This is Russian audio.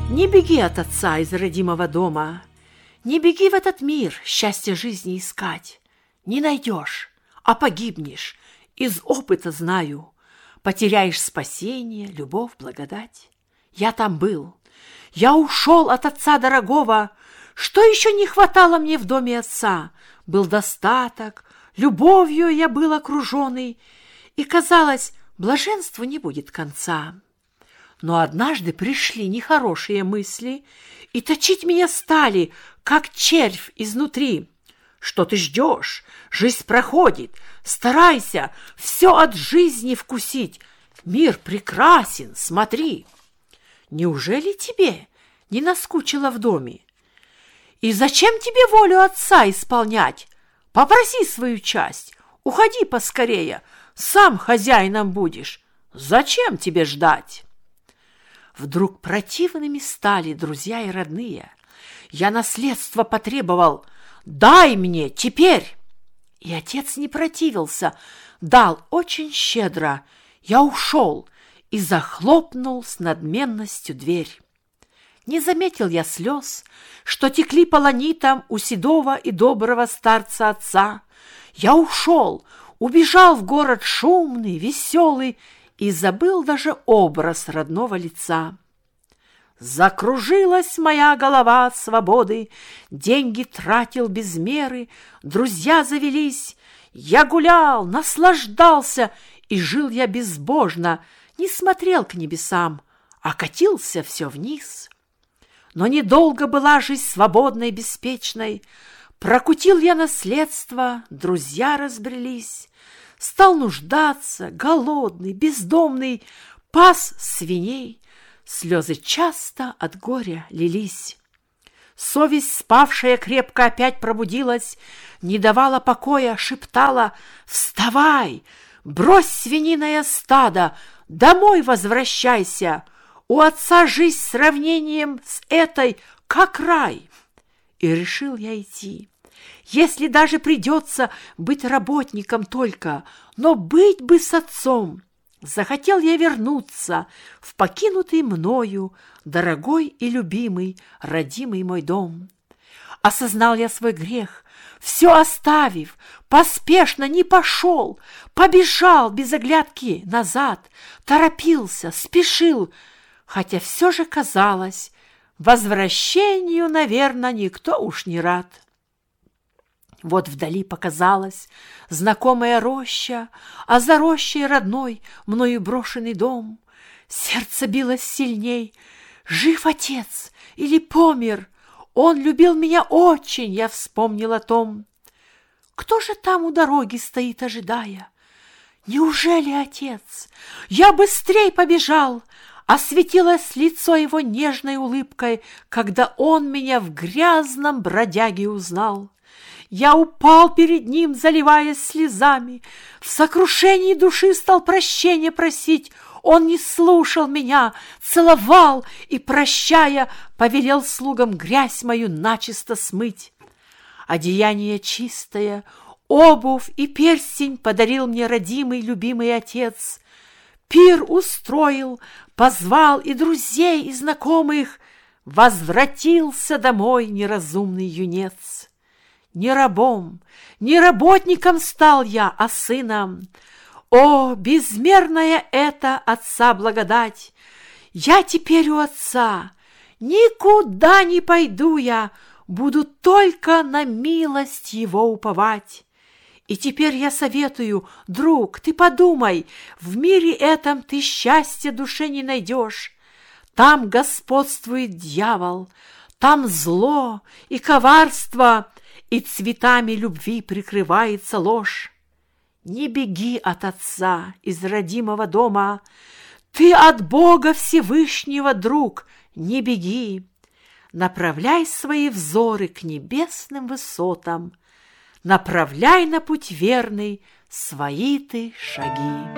Не беги от отца из родимого дома, не беги в этот мир счастья жизни искать. Не найдешь, а погибнешь, из опыта знаю. Потеряешь спасение, любовь, благодать. Я там был, я ушел от отца дорогого. Что еще не хватало мне в доме отца? Был достаток, любовью я был окруженный, и, казалось, блаженству не будет конца. Но однажды пришли нехорошие мысли и точить меня стали, как червь изнутри. Что ты ждешь? Жизнь проходит. Старайся все от жизни вкусить. Мир прекрасен, смотри. Неужели тебе не наскучило в доме? И зачем тебе волю отца исполнять? Попроси свою часть, уходи поскорее, сам хозяином будешь. Зачем тебе ждать? Вдруг противными стали друзья и родные. Я наследство потребовал. Дай мне теперь. И отец не противился, дал очень щедро. Я ушел и захлопнул с надменностью дверь. Не заметил я слез, что текли полонитом у седого и доброго старца отца. Я ушел, убежал в город шумный, веселый, и забыл даже образ родного лица. Закружилась моя голова от свободы, деньги тратил без меры, друзья завелись. Я гулял, наслаждался, и жил я безбожно, не смотрел к небесам, а катился все вниз. Но недолго была жизнь свободной, беспечной. Прокутил я наследство, друзья разбрелись. Стал нуждаться, голодный, бездомный, пас свиней. Слезы часто от горя лились. Совесть, спавшая крепко, опять пробудилась, не давала покоя, шептала: «Вставай, брось свининое стадо, домой возвращайся. У отца жизнь с сравнением с этой как рай». И решил я идти. Если даже придется быть работником только, но быть бы с отцом. Захотел я вернуться в покинутый мною дорогой и любимый, родимый мой дом. Осознал я свой грех, все оставив, поспешно не пошел, побежал без оглядки назад, торопился, спешил, хотя все же казалось, возвращению, наверное, никто уж не рад. Вот вдали показалась знакомая роща, а за рощей родной мною брошенный дом. Сердце билось сильней. Жив отец или помер? Он любил меня очень, я вспомнил о том. Кто же там у дороги стоит, ожидая? Неужели отец? Я быстрей побежал. Осветилось лицо его нежной улыбкой, когда он меня в грязном бродяге узнал. Я упал перед ним, заливаясь слезами. В сокрушении души стал прощения просить. Он не слушал меня, целовал и, прощая, повелел слугам грязь мою начисто смыть. Одеяние чистое, обувь и перстень подарил мне родимый, любимый отец. Пир устроил, позвал и друзей, и знакомых. Возвратился домой неразумный юнец. Не рабом, не работником стал я, а сыном. О, безмерная это отца благодать! Я теперь у отца, никуда не пойду я, буду только на милость его уповать. И теперь я советую, друг, ты подумай, в мире этом ты счастья душе не найдешь. Там господствует дьявол, там зло и коварство, и цветами любви прикрывается ложь. Не беги от отца из родимого дома, ты от Бога Всевышнего, друг, не беги. Направляй свои взоры к небесным высотам, направляй на путь верный свои ты шаги.